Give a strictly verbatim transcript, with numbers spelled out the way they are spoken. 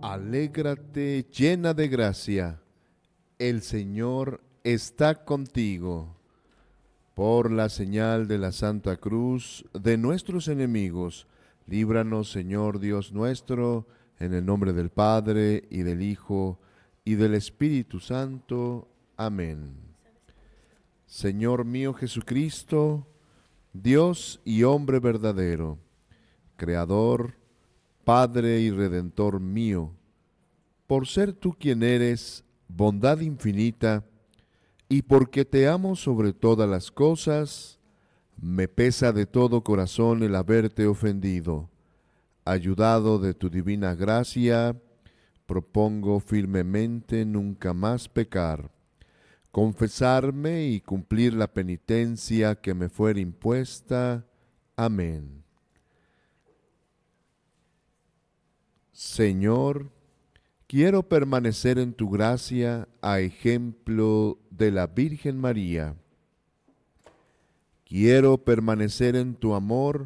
Alégrate llena de gracia, el Señor está contigo. Por la señal de la Santa Cruz de nuestros enemigos, líbranos, Señor Dios nuestro, en el nombre del Padre, y del Hijo, y del Espíritu Santo. Amén. Señor mío Jesucristo, Dios y hombre verdadero, Creador, Padre y Redentor mío, por ser tú quien eres, bondad infinita, y porque te amo sobre todas las cosas, me pesa de todo corazón el haberte ofendido. Ayudado de tu divina gracia, propongo firmemente nunca más pecar, confesarme y cumplir la penitencia que me fuera impuesta. Amén. Señor, quiero permanecer en tu gracia a ejemplo de la Virgen María. Quiero permanecer en tu amor